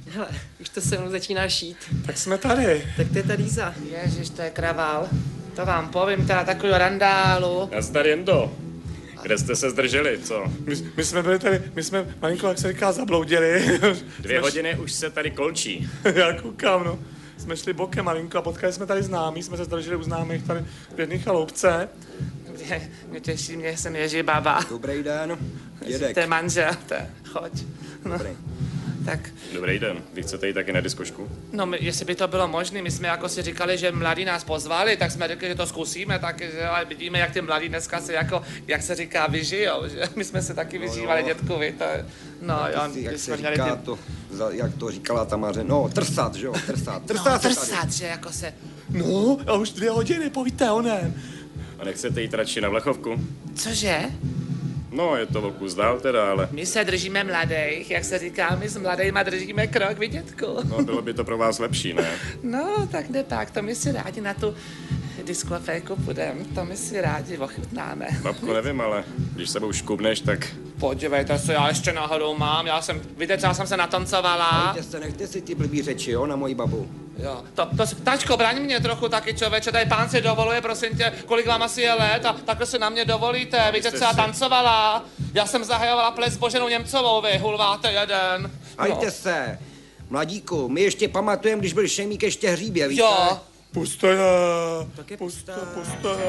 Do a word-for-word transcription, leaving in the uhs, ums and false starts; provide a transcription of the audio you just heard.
Hele, už to se mnou začíná šít. Tak jsme tady. Tak to je ta Líza. Ježiš, to je kravál. To vám povím, teda takový randálu. Nazdar Jendo. Kde jste se zdrželi, co? My, my jsme byli tady, my jsme, malinko, jak se říká, zabloudili. Dvě hodiny už se tady kolčí. Já koukám, no. Jsme šli bokem malinko a potkali jsme tady známí, jsme se zdrželi u známých tady v jedné chaloupce. Mě, mě těší, mě jsem Ježí baba. Dobrý den, Dědek. To je manžel, to je, choď. No. Dobrý. Tak, Dobrý den, vy chcete jít taky na diskošku? no my, jestli by to bylo možné, my jsme jako si říkali, že mladí nás pozvali, tak jsme řekli, že to zkusíme, tak že, ale vidíme, jak ty mladí dneska se jako, jak se říká, vyžijou, že my jsme se taky vyžívali, jo. dětku, vy, to je, no jo, Ty, jak když se jsme měli říká ty... to, za, jak to říkala ta Maře, no, trsat, že jo, trsat, trsat No, se tady. trsat, že jako se... No, a už dvě hodiny, povíte onem. A nechcete jít radši na Vlechovku? Cože? No, je to velkou zdál teda, ale... My se držíme mladých, jak se říká, my s mladejma držíme krok, vy, dětku. No, bylo by to pro vás lepší, ne? No, tak ne tak, to my si rádi na tu diskoféku půjdeme, to my si rádi ochutnáme. Babko, nevím, ale když sebou škubneš, tak... Podívejte se, já ještě náhodou mám, já jsem, víte, co, já jsem se natancovala. Pojďte se, nechte si ty blbý řeči, jo, na moji babu. Jo, to, to, tačko, braň mě trochu taky, člověče, tady pán si dovoluje, prosím tě, kolik vám asi je let a takhle se na mě dovolíte, víte, co já tancovala? Já jsem zahajovala ples s Boženou Němcovou, vy hulváte jeden. Hajte No. se, mladíku, my ještě pamatujeme, když byl Šemík ještě hříbě, víte? Jo. Puste je, Tak je puste, puste. puste je.